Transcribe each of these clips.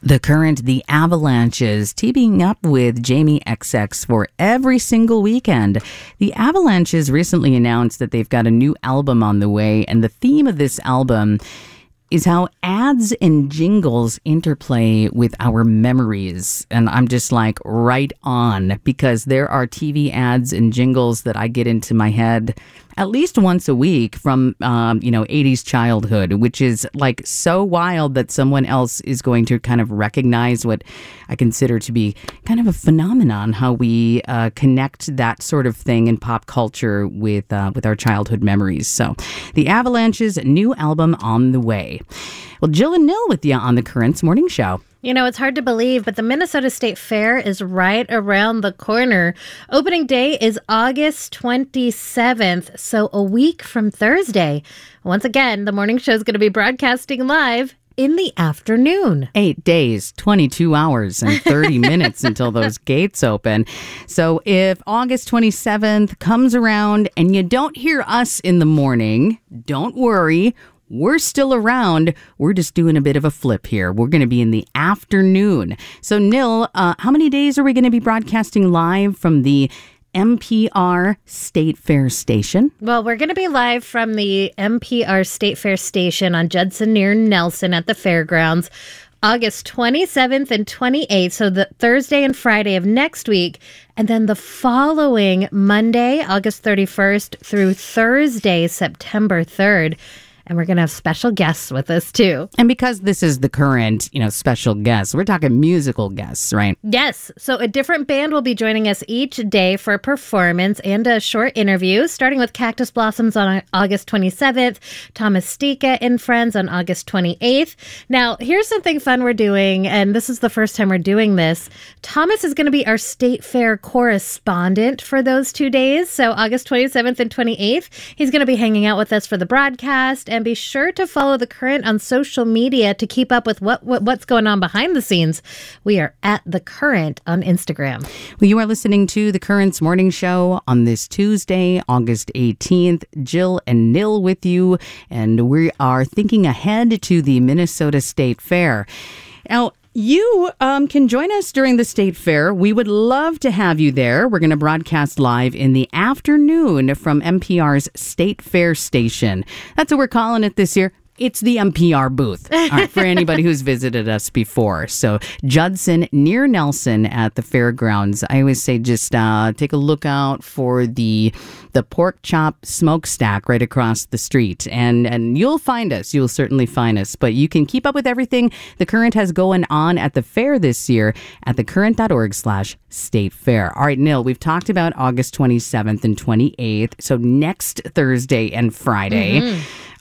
The Current, the Avalanches, teaming up with Jamie XX for every single weekend. The Avalanches recently announced that they've got a new album on the way, and the theme of this album is how ads and jingles interplay with our memories. And I'm just like, right on, because there are TV ads and jingles that I get into my head at least once a week from, 80s childhood, which is like so wild that someone else is going to kind of recognize what I consider to be kind of a phenomenon, how we connect that sort of thing in pop culture with our childhood memories. So the Avalanches' new album on the way. Well, Jill and Nil with you on the Currents Morning Show. You know, it's hard to believe, but the Minnesota State Fair is right around the corner. Opening day is August 27th, so a week from Thursday. Once again, the morning show is going to be broadcasting live in the afternoon. 8 days, 22 hours, and 30 minutes until those gates open. So if August 27th comes around and you don't hear us in the morning, don't worry. We're still around. We're just doing a bit of a flip here. We're going to be in the afternoon. So, Nil, how many days are we going to be broadcasting live from the NPR State Fair Station? Well, we're going to be live from the NPR State Fair Station on Judson near Nelson at the fairgrounds, August 27th and 28th, so the Thursday and Friday of next week. And then the following Monday, August 31st through Thursday, September 3rd. And we're going to have special guests with us, too. And because this is the Current, special guests, we're talking musical guests, right? Yes. So a different band will be joining us each day for a performance and a short interview, starting with Cactus Blossoms on August 27th, Thomas Stika and Friends on August 28th. Now, here's something fun we're doing, and this is the first time we're doing this. Thomas is going to be our State Fair correspondent for those 2 days. So August 27th and 28th, he's going to be hanging out with us for the broadcast. And be sure to follow The Current on social media to keep up with what's going on behind the scenes. We are at The Current on Instagram. Well, you are listening to The Current's Morning Show on this Tuesday, August 18th. Jill and Nil with you, and we are thinking ahead to the Minnesota State Fair. Now, you can join us during the State Fair. We would love to have you there. We're going to broadcast live in the afternoon from NPR's State Fair Station. That's what we're calling it this year. It's the NPR booth, all right, for anybody who's visited us before. So Judson near Nelson at the fairgrounds. I always say just take a look out for the pork chop smokestack right across the street. And you'll find us. You'll certainly find us. But you can keep up with everything The Current has going on at the fair this year at thecurrent.org/state fair. All right, Nil, we've talked about August 27th and 28th. So next Thursday and Friday. Mm-hmm.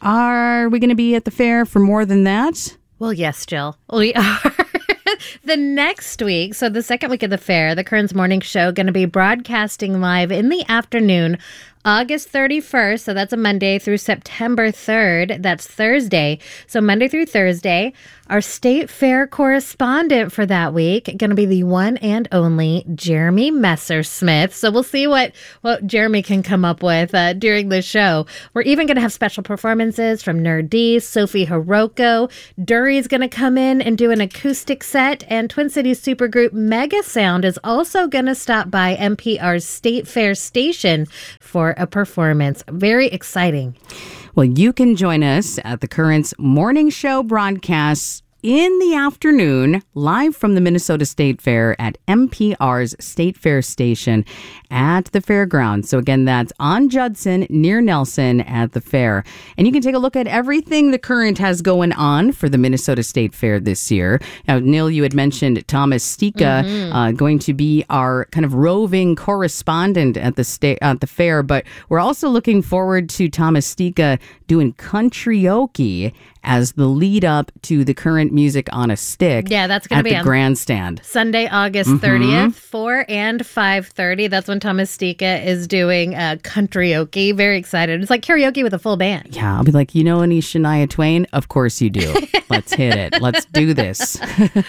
Are we going to be at the fair for more than that? Well, yes, Jill. We are. The next week, so the second week of the fair, the Current's Morning Show going to be broadcasting live in the afternoon, August 31st, so that's a Monday, through September 3rd, that's Thursday. So Monday through Thursday, our State Fair correspondent for that week, going to be the one and only Jeremy Messersmith. So we'll see what Jeremy can come up with during the show. We're even going to have special performances from Nerd D, Sophie Hiroko. Dury's going to come in and do an acoustic set, and Twin Cities supergroup Mega Sound is also going to stop by NPR's State Fair Station for a performance. Very exciting. Well, you can join us at the Current's Morning Show broadcasts in the afternoon, live from the Minnesota State Fair at NPR's State Fair Station at the fairgrounds. So again, that's on Judson near Nelson at the fair. And you can take a look at everything The Current has going on for the Minnesota State Fair this year. Now, Nil, you had mentioned Thomas Stika going to be our kind of roving correspondent at the fair, but we're also looking forward to Thomas Stika doing country-oke as the lead up to the Current Music on a Stick. Yeah, that's going to be at the grandstand. Sunday, August 30th, 4 and 5:30. That's when Thomas Stika is doing country-oke. Very excited. It's like karaoke with a full band. Yeah, I'll be like, you know any Shania Twain? Of course you do. Let's hit it. Let's do this.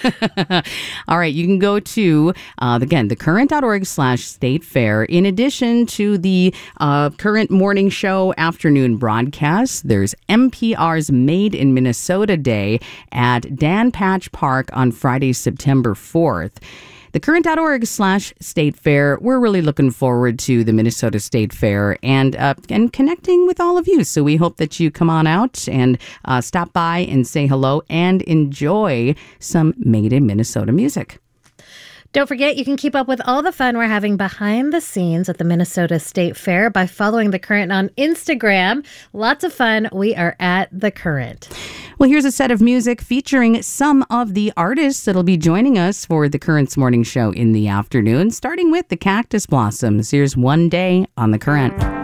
All right, you can go to, again, thecurrent.org/state fair. In addition to the Current Morning Show afternoon broadcast, there's NPR's Made in Minnesota Day at at Dan Patch Park on Friday, September 4th. thecurrent.org/state fair. We're really looking forward to the Minnesota State Fair and connecting with all of you. So we hope that you come on out and stop by and say hello and enjoy some Made in Minnesota music. Don't forget, you can keep up with all the fun we're having behind the scenes at the Minnesota State Fair by following The Current on Instagram. Lots of fun. We are at The Current. Well, here's a set of music featuring some of the artists that'll be joining us for The Current's morning show in the afternoon, starting with the Cactus Blossoms. Here's One Day on The Current.